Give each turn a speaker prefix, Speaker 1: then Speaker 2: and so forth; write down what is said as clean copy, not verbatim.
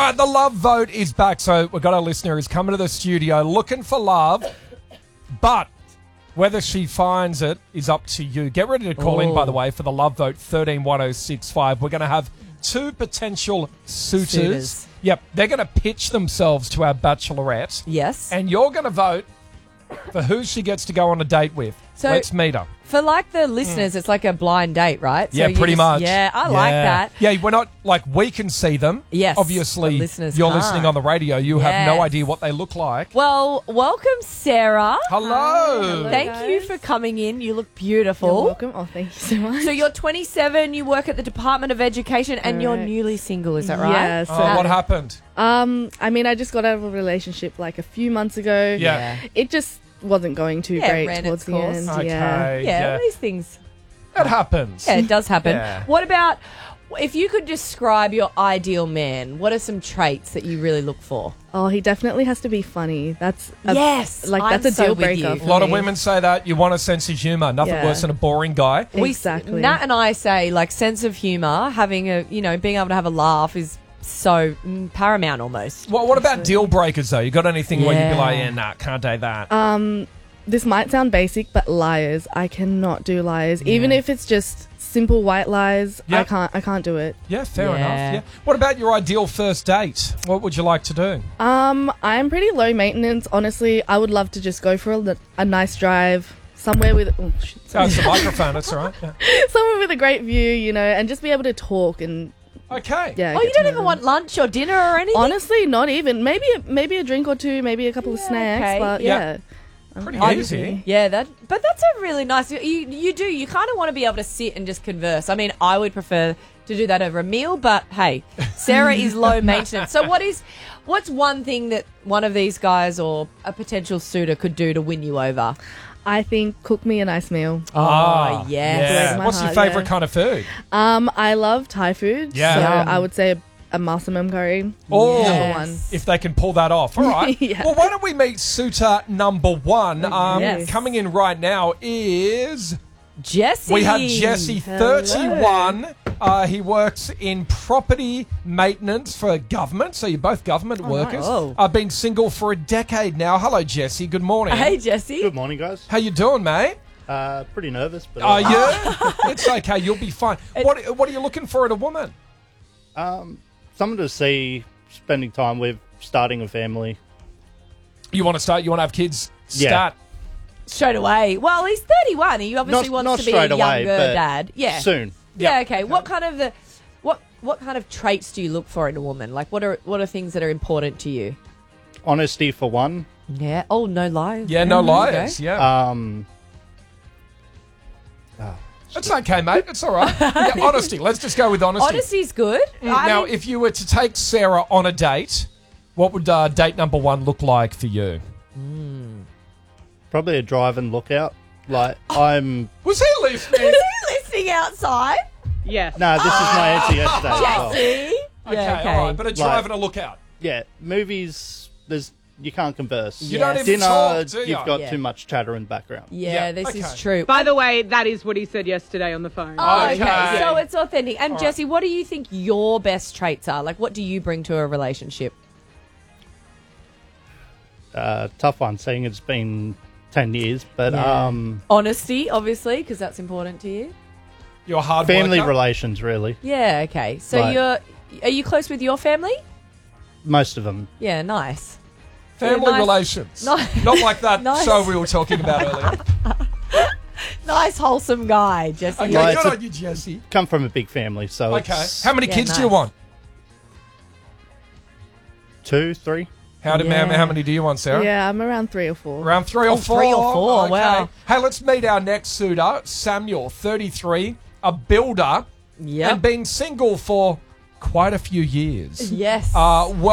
Speaker 1: right, the love vote is back. So we've got a listener who's coming to the studio looking for love, but whether she finds it is up to you. Get ready to call in, by the way, for the love vote 131065. We're going to have two potential suitors. Yep, they're going to pitch themselves to our bachelorette.
Speaker 2: Yes.
Speaker 1: And you're going to vote for who she gets to go on a date with.
Speaker 2: So-
Speaker 1: Let's meet her.
Speaker 2: For like the listeners, it's like a blind date, right? So
Speaker 1: Yeah,
Speaker 2: you
Speaker 1: pretty much.
Speaker 2: Yeah, I like that.
Speaker 1: Yeah, we're not like we can see them.
Speaker 2: Yes,
Speaker 1: Obviously,
Speaker 2: the listeners
Speaker 1: you're
Speaker 2: can't.
Speaker 1: listening on the radio. You have no
Speaker 2: Yes.
Speaker 1: idea what they look like.
Speaker 2: Well, welcome, Sarah.
Speaker 1: Hello.
Speaker 2: Thank you for coming in. You look beautiful.
Speaker 3: You're welcome. Oh, thank you so much.
Speaker 2: So you're 27, you work at the Department of Education, and you're
Speaker 3: Correct.
Speaker 2: newly single, is that right?
Speaker 3: Yeah, so-
Speaker 1: Oh, what happened?
Speaker 3: I mean, I just got out of a relationship like a few months ago.
Speaker 1: Yeah.
Speaker 3: It just wasn't going too
Speaker 2: Yeah, it
Speaker 3: great
Speaker 2: ran
Speaker 3: towards
Speaker 2: its
Speaker 3: the
Speaker 2: course.
Speaker 3: end.
Speaker 1: Okay.
Speaker 3: Yeah.
Speaker 2: Yeah, these things.
Speaker 1: It happens.
Speaker 2: Yeah, it does happen.
Speaker 1: Yeah.
Speaker 2: What about, if you could describe your ideal man, what are some traits that you really look for?
Speaker 3: Oh, he definitely has to be funny. That's
Speaker 2: Yes,
Speaker 3: like
Speaker 2: I'm
Speaker 3: that's a
Speaker 2: so
Speaker 3: deal
Speaker 2: with
Speaker 3: breaker.
Speaker 2: you.
Speaker 3: for
Speaker 1: A lot of
Speaker 3: me.
Speaker 1: women say that. You want a sense of humour. Nothing
Speaker 3: Yeah.
Speaker 1: worse than a boring guy.
Speaker 3: Exactly.
Speaker 2: Nat and I say, like, sense of humour, having a, being able to have a laugh is so paramount almost.
Speaker 1: What about deal breakers, though? You got anything where you'd be
Speaker 2: Yeah.
Speaker 1: like, yeah, nah, can't do that?
Speaker 3: This might sound basic, but liars. I cannot do liars. Even if it's just simple white lies,
Speaker 1: Yep.
Speaker 3: I can't do it.
Speaker 1: Yeah, fair
Speaker 2: Yeah.
Speaker 1: enough. Yeah. What about your ideal first date? What would you like to do?
Speaker 3: I'm pretty low maintenance. Honestly, I would love to just go for a nice drive somewhere with
Speaker 1: It's the microphone. That's all right. Yeah.
Speaker 3: somewhere with a great view, and just be able to talk and
Speaker 1: Okay.
Speaker 3: yeah.
Speaker 2: Oh,
Speaker 3: get
Speaker 2: you
Speaker 3: to
Speaker 2: don't
Speaker 3: know
Speaker 2: even
Speaker 3: them.
Speaker 2: want lunch or dinner or anything?
Speaker 3: Honestly, not even. Maybe a drink or two, maybe a couple of snacks,
Speaker 2: okay.
Speaker 3: but
Speaker 1: Yeah.
Speaker 3: yeah.
Speaker 1: Pretty
Speaker 2: I-
Speaker 1: easy.
Speaker 2: Yeah, but that's a really nice. You do. You kind of want to be able to sit and just converse. I mean, I would prefer to do that over a meal, but hey, Sarah is low maintenance. So what's one thing that one of these guys or a potential suitor could do to win you over?
Speaker 3: I think cook me a nice meal.
Speaker 2: Oh, yes.
Speaker 3: Breaks my
Speaker 1: What's your
Speaker 3: heart,
Speaker 1: favourite
Speaker 3: yeah.
Speaker 1: kind of food?
Speaker 3: I love Thai food.
Speaker 1: Yeah.
Speaker 3: So
Speaker 1: Yum.
Speaker 3: I would say a masamam curry.
Speaker 1: Oh,
Speaker 3: Number one.
Speaker 1: if they can pull that off. All right.
Speaker 3: Yeah.
Speaker 1: Well, why don't we meet suitor number one?
Speaker 2: Yes.
Speaker 1: Coming in right now is...
Speaker 2: Jesse.
Speaker 1: We have Jesse, 31. He works in property maintenance for government, so you're both government workers.
Speaker 2: nice. Oh.
Speaker 1: I've been single for a decade now. Hello, Jesse. Good morning.
Speaker 2: Hey, Jesse.
Speaker 4: Good morning, guys.
Speaker 1: How you doing, mate?
Speaker 4: Pretty nervous, but
Speaker 1: Are you? It's okay. You'll be fine. What are you looking for in a woman?
Speaker 4: someone to see, spending time with, starting a family.
Speaker 1: You want to start? You want to have kids?
Speaker 4: Yeah.
Speaker 1: Start.
Speaker 2: Straight away. Well, he's 31. He obviously wants
Speaker 4: not
Speaker 2: to be a
Speaker 4: straight
Speaker 2: younger
Speaker 4: away, but
Speaker 2: dad. Yeah.
Speaker 4: soon.
Speaker 2: Yeah.
Speaker 1: Yeah.
Speaker 2: Okay. What kind of what kind of traits do you look for in a woman? Like, what are things that are important to you?
Speaker 4: Honesty for one.
Speaker 2: Yeah. Oh, no lies.
Speaker 1: Yeah, no
Speaker 2: Okay.
Speaker 1: liars. Yeah. It's okay, mate. It's all right. Yeah, honesty. Let's just go with honesty.
Speaker 2: Honesty's good.
Speaker 1: Now, if you were to take Sarah on a date, what would date number one look like for you?
Speaker 4: Probably a drive and lookout. Like, I'm...
Speaker 1: Was he listening?
Speaker 2: is he listening outside?
Speaker 5: Yes.
Speaker 4: No, this is my answer yesterday as well.
Speaker 2: Jesse.
Speaker 1: Okay, all right. But a drive and a lookout.
Speaker 4: Yeah, movies, you can't converse.
Speaker 1: You don't even
Speaker 4: Dinner,
Speaker 1: talk, do you?
Speaker 4: you've got
Speaker 2: Yeah.
Speaker 4: too much chatter in the background.
Speaker 2: Yeah,
Speaker 1: Yeah,
Speaker 2: this
Speaker 1: okay.
Speaker 2: is true.
Speaker 5: By the way, that is what he said yesterday on the phone.
Speaker 2: Oh, okay.
Speaker 1: Okay.
Speaker 2: So it's authentic. And Jesse, what do you think your best traits are? Like, what do you bring to a relationship?
Speaker 4: Tough one, seeing it's been 10 years, but
Speaker 2: Yeah. Honesty, obviously, because that's important to you.
Speaker 1: You're a hard
Speaker 4: family
Speaker 1: worker?
Speaker 4: relations, really.
Speaker 2: Yeah, okay. So
Speaker 4: Right.
Speaker 2: are you close with your family?
Speaker 4: Most of them.
Speaker 2: Yeah, nice.
Speaker 1: Family
Speaker 2: Yeah, nice-
Speaker 1: relations.
Speaker 2: nice-
Speaker 1: Not like that
Speaker 2: Nice.
Speaker 1: show we were talking about earlier.
Speaker 2: Nice, wholesome guy, Jesse.
Speaker 1: Okay,
Speaker 4: Well,
Speaker 1: good
Speaker 4: it's a-
Speaker 1: on you, Jesse.
Speaker 4: Come from a big family, so
Speaker 1: Okay.
Speaker 4: it's
Speaker 1: How many
Speaker 2: Yeah,
Speaker 1: kids do you
Speaker 2: nice.
Speaker 1: want?
Speaker 4: 2, 3.
Speaker 1: How
Speaker 2: Yeah.
Speaker 1: many do you want, Sarah?
Speaker 3: Yeah, I'm around 3 or 4.
Speaker 1: Around 3 or 4?
Speaker 2: 3 or 4,
Speaker 1: Okay.
Speaker 2: wow.
Speaker 1: Hey, let's meet our next suitor, Samuel, 33, a builder,
Speaker 2: Yep.
Speaker 1: and been single for quite a few years.
Speaker 2: Yes.